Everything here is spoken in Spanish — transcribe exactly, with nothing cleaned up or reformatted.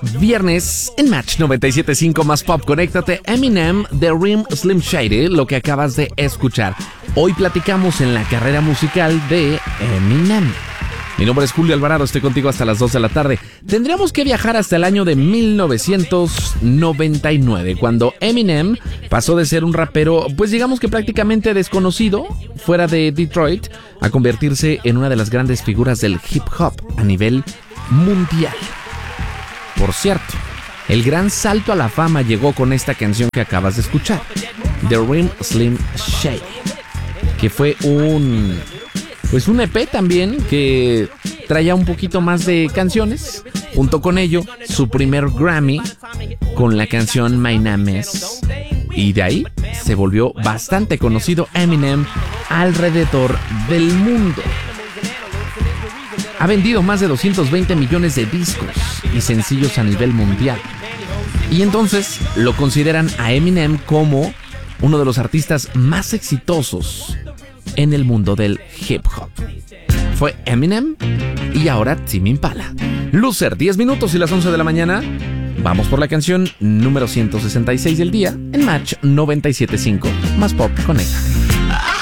viernes en Match noventa y siete punto cinco más pop. Conéctate. Eminem, The Rim Slim Shady, lo que acabas de escuchar. Hoy platicamos en la carrera musical de Eminem. Mi nombre es Julio Alvarado, estoy contigo hasta las dos de la tarde. Tendríamos que viajar hasta el año de mil novecientos noventa y nueve, cuando Eminem pasó de ser un rapero, pues digamos que prácticamente desconocido, fuera de Detroit, a convertirse en una de las grandes figuras del hip hop a nivel mundial. Por cierto, el gran salto a la fama llegó con esta canción que acabas de escuchar, The Rim Slim Shady, que fue un... pues un E P también que traía un poquito más de canciones. Junto con ello, su primer Grammy con la canción My Name Is. Y de ahí se volvió bastante conocido Eminem alrededor del mundo. Ha vendido más de doscientos veinte millones de discos y sencillos a nivel mundial. Y entonces lo consideran a Eminem como uno de los artistas más exitosos en el mundo del hip hop. Fue Eminem y ahora Tame Impala. Loser, diez minutos y las once de la mañana. Vamos por la canción número ciento sesenta y seis del día en Match noventa y siete punto cinco. Más pop, conecta.